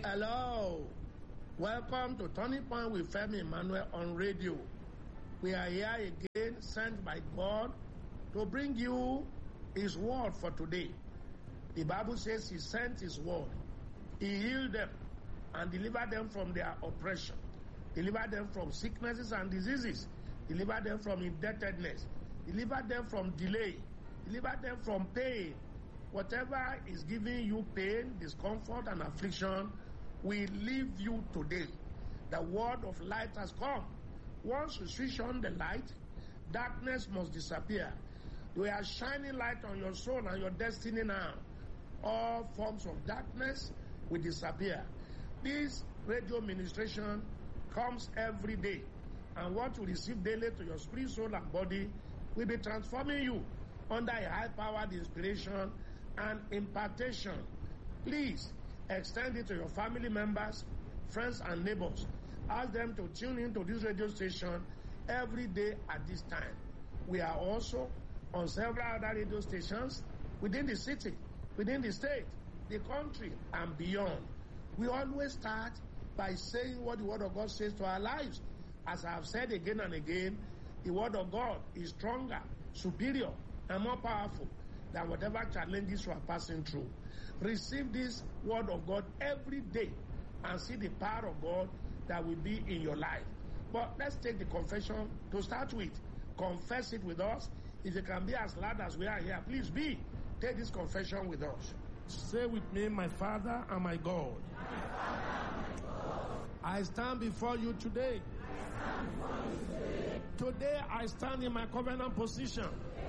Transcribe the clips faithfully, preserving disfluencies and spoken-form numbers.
Hello. Welcome to Turning Point with Femi Emmanuel on radio. We are here again, sent by God to bring you His word for today. The Bible says He sent His word. He healed them and delivered them from their oppression. Delivered them from sicknesses and diseases. Delivered them from indebtedness. Delivered them from delay. Delivered them from pain. Whatever is giving you pain, discomfort, and affliction will leave you today. The word of light has come. Once you switch on the light, darkness must disappear. We are shining light on your soul and your destiny now. All forms of darkness will disappear. This radio ministration comes every day, and what you receive daily to your spirit, soul, and body will be transforming you under a high-powered inspiration and impartation. Please extend it to your family members, friends, and neighbors. Ask them to tune into this radio station every day at this time. We are also on several other radio stations within the city, within the state, the country, and beyond. We always start by saying what the Word of God says to our lives. As I have said again and again, the Word of God is stronger, superior, and more powerful than whatever challenges you are passing through. Receive this Word of God every day and see the power of God that will be in your life. But let's take the confession to start with. Confess it with us. If you can be as loud as we are here, please be. Take this confession with us. Say with me, my Father and my God. My Father and my God. I stand before you today. I stand before you today. Today I stand in my covenant position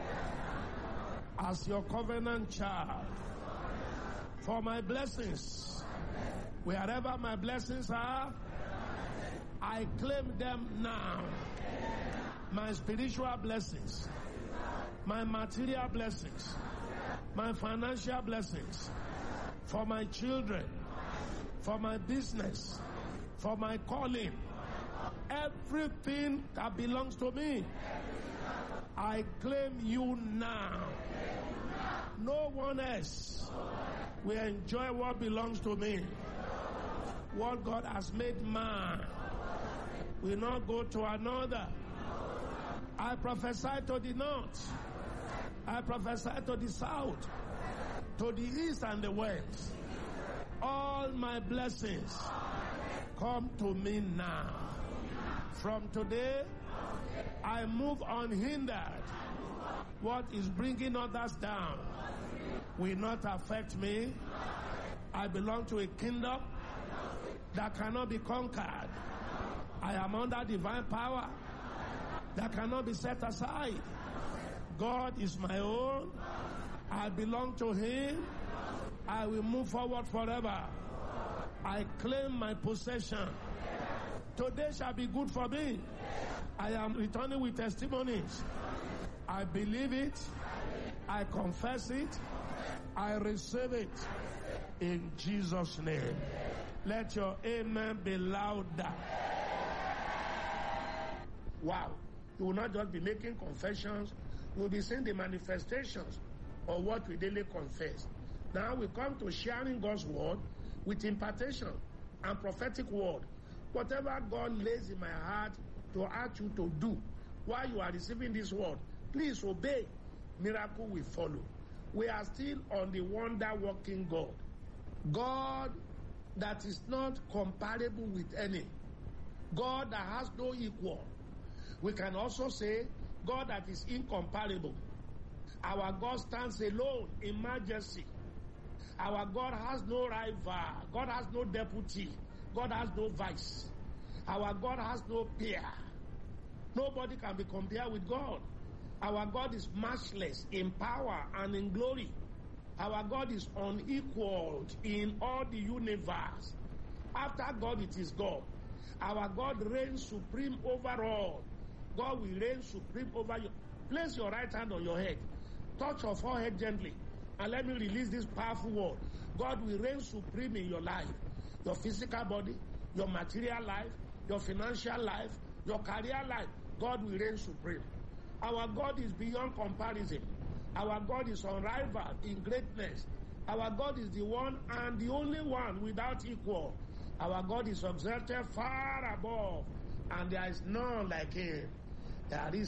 as your covenant child. For my blessings, wherever my blessings are, I claim them now. My spiritual blessings, my material blessings, my financial blessings, for my children, for my business, for my calling, everything that belongs to me, I claim you now. No one else will enjoy what belongs to me. What God has made mine will not go to another. I prophesy to the north. I prophesy to the south, to the east and the west. All my blessings come to me now. From today, I move unhindered. What is bringing others down will not affect me. I belong to a kingdom that cannot be conquered. I am under divine power that cannot be set aside. God is my own. I belong to Him. I will move forward forever. I claim my possession. Today shall be good for me. I am returning with testimonies. I believe it. I confess it. I receive it. In Jesus' name. Let your amen be louder. Wow. You will not just be making confessions. You will be seeing the manifestations of what we daily confess. Now we come to sharing God's word with impartation and prophetic word. Whatever God lays in my heart to ask you to do while you are receiving this word, please obey. Miracle will follow. We are still on the wonder-working God. God that is not comparable with any. God that has no equal. We can also say God that is incomparable. Our God stands alone in majesty. Our God has no rival. God has no deputy. God has no vice. Our God has no peer. Nobody can be compared with God. Our God is matchless in power and in glory. Our God is unequaled in all the universe. After God, it is God. Our God reigns supreme over all. God will reign supreme over you. Place your right hand on your head. Touch your forehead gently. And let me release this powerful word. God will reign supreme in your life. Your physical body, your material life, your financial life, your career life. God will reign supreme. Our God is beyond comparison. Our God is unrivaled in greatness. Our God is the one and the only one without equal. Our God is exalted far above, and there is none like him. There is